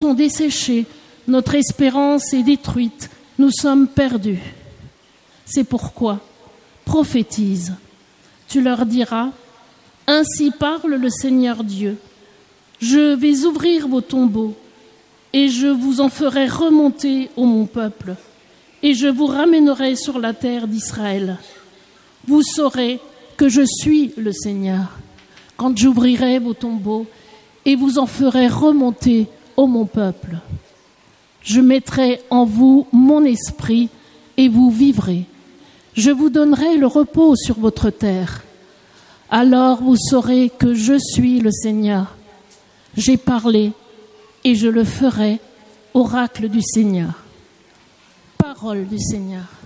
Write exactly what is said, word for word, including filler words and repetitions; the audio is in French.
sont desséchés, notre espérance est détruite, nous sommes perdus. C'est pourquoi, prophétise. Tu leur diras, ainsi parle le Seigneur Dieu. Je vais ouvrir vos tombeaux et je vous en ferai remonter, ô mon peuple, et je vous ramènerai sur la terre d'Israël. Vous saurez que je suis le Seigneur, quand j'ouvrirai vos tombeaux et vous en ferai remonter, ô mon peuple. Je mettrai en vous mon esprit et vous vivrez. Je vous donnerai le repos sur votre terre. Alors vous saurez que je suis le Seigneur. J'ai parlé et je le ferai, oracle du Seigneur. Parole du Seigneur.